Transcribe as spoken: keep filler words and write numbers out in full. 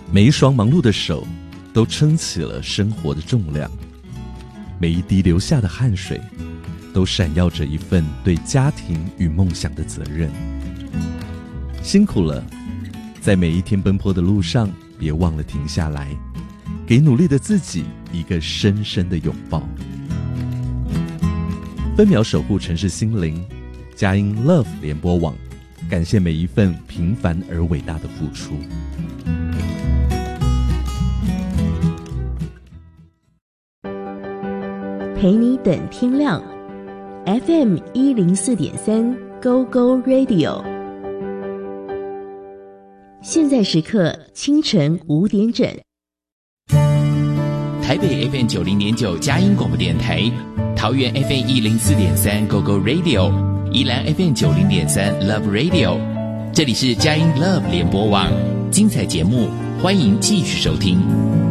每一双忙碌的手都撑起了生活的重量，每一滴流下的汗水都闪耀着一份对家庭与梦想的责任。辛苦了，在每一天奔波的路上，别忘了停下来，给努力的自己一个深深的拥抱。分秒守护城市心灵，佳音 Love 联播网，感谢每一份平凡而伟大的付出。 陪你等天亮 F M 一零四点三 Go Go Radio， 现在时刻清晨五点整。 台北 F M 九零点九佳音广播电台，桃园 F M 一零四点三 Go Go Radio， 宜兰 F M 九零点三 Love Radio， 这里是佳音 Love 联播网，精彩节目欢迎继续收听。